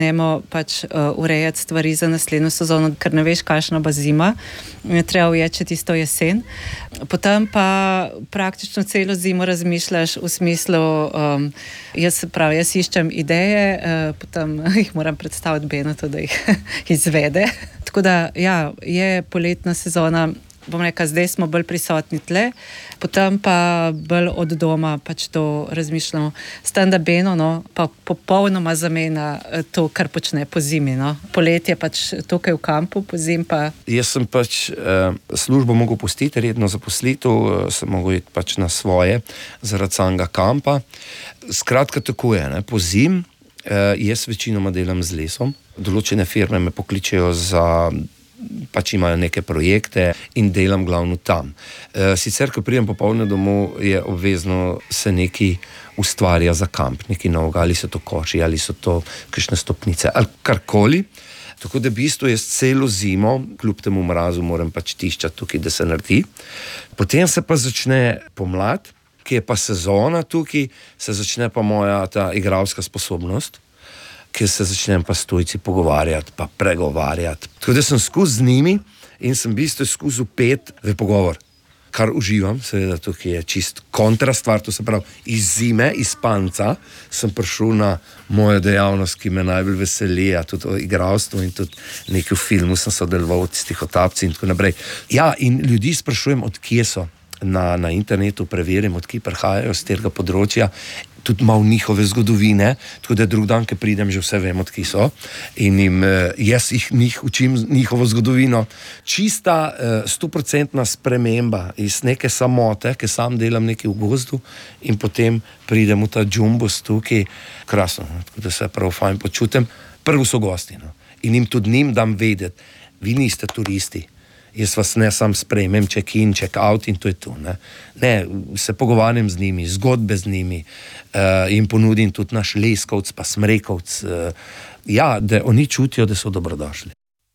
Nemo pač urejati stvari za naslednjo sezono, ker ne veš, kakšna bo zima. Treba uječi tisto jesen. Potem pa praktično celo zimo razmišljaš v smislu, jaz iščem ideje, potem jih moram predstaviti Benotu, da jih izvede. Tako da, ja, je poletna sezona, bom rekla, zdaj smo bolj prisotni tle, potem pa bolj od doma pač to razmišljamo. Stand up Beno, pa popolnoma zamenja to, kar počne po zimi, Poletje pač tukaj v kampu, po zim pa... Jaz sem pač službo mogel pustiti, redno zaposlitev, sem mogel iti pač na svoje, zaradi samega kampa. Skratka, tako je, po zim, jaz večinoma delam z lesom. Določene firme me pokličejo pač imajo neke projekte in delam glavno tam. Sicer, ko pridem popoldne domov, je obvezno se nekaj ustvarja za kamp, nekaj novega, ali so to koši, ali so to kakšne stopnice, ali karkoli. Tako da v bistvu jaz celo zimo, kljub temu mrazu, moram pač tiščati tukaj, da se naredi. Potem se pa začne pomlad, ki je pa sezona tukaj, se začne pa moja ta igralska sposobnost, ker se začnem pa s tujci pogovarjati, pa pregovarjati. Tako da sem skozi z njimi in sem v bistvu skozi upet v pogovor, kar uživam, seveda tukaj je čist kontra stvar, to se pravi, iz zime, iz panca, sem prišel na mojo dejavnost, ki me najbolj veseli, tudi o igralstvu in tudi nekaj v filmu sem sodeloval od Tihotapci in tako naprej. Ja, in ljudi sprašujem, od kje so. Na internetu preverim, od kje prihajajo z tega področja, tudi malo njihove zgodovine, tako da drug dan, ko pridem, že vse vem, od kje so. In jaz njih učim njihovo zgodovino. Čista 100% sprememba iz neke samote, ker sam delam nekaj v gozdu in potem pridem v ta džumbus tukaj. Krasno, tako da se prav fajn počutim. Prvo so gosti, in jim tudi njim dam vedeti, vi niste turisti. Jaz vas ne sam sprejmem, check in, check out in to je to. Ne, se pogovarjam z njimi, zgodbe z njimi in ponudim tudi naš Leskovc, pa Smrekovc. Ja, da oni čutijo, da so dobrodošli.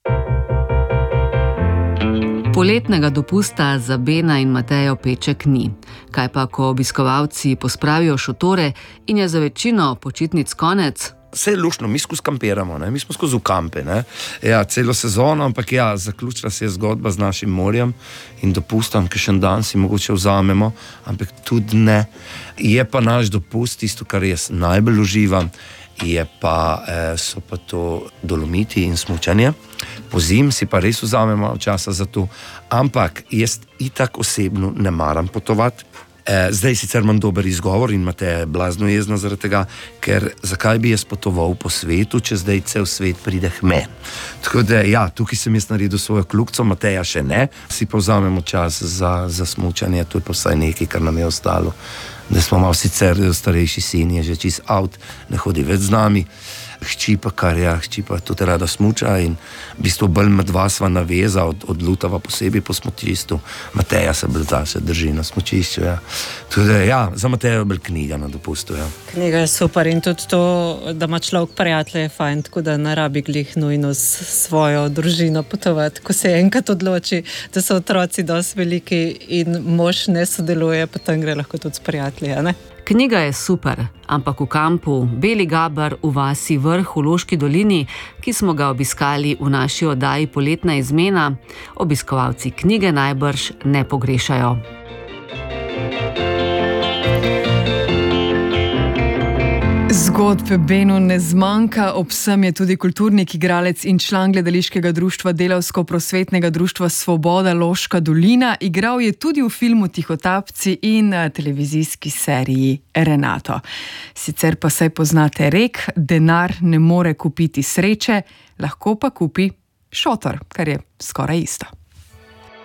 Poletnega dopusta za Bena in Matejo Peček ni. Kaj pa, ko obiskovalci pospravijo šotore in je za večino počitnic konec? Vse je luštno, mi skozi kampiramo, mi smo skozi v kampe, ja, celo sezono, ampak ja, zaključila se je zgodba z našim morjem in dopustom, ki še en dan si mogoče vzamemo, ampak tudi ne. Je pa naš dopust, tisto, kar jaz najbolj uživam, so pa to Dolomiti in smučanje. Po zim si pa res vzamemo časa za to, ampak jaz itak osebno ne maram potovati. Zdaj sicer imam dober izgovor in Mateja je blazno jezna zaradi tega, ker zakaj bi jaz potoval po svetu, če zdaj cel svet pride k meni. Tako da ja, tukaj sem jaz naredil svojo kljukico, Mateja še ne, si pa vzamemo čas za smučanje, to je pa vsaj nekaj, kar nam je ostalo. Da smo malo sicer starejši sin, je že čist out, ne hodi več z nami. Hči pa tudi rada smuča in v bistvu bolj med dva sva naveza od Lutava posebej po smučišču. Mateja se bolj se drži na smučišču, ja. Tudi, ja, za Matejo je bolj knjiga na dopustu, ja. Knjiga je super in tudi to, da ima človek prijatelje, je fajn, tako da ne rabi glih nujno s svojo družino potovati. Ko se enkrat odloči, da so otroci dosti veliki in mož ne sodeluje, potem gre lahko tudi s prijatelji, ne? Knjiga je super, ampak v kampu Beli Gaber v vasi Vrh v Loški dolini, ki smo ga obiskali v naši oddaji Poletna izmena, obiskovalci knjige najbrž ne pogrešajo. Zgodb Benu ne zmanjka, ob vsem je tudi kulturnik, igralec in član gledališkega društva Delavsko-prosvetnega društva Svoboda Loška dolina. Igral je tudi v filmu Tihotapci in televizijski seriji Renato. Sicer pa saj poznate rek, denar ne more kupiti sreče, lahko pa kupi šotor, kar je skoraj isto.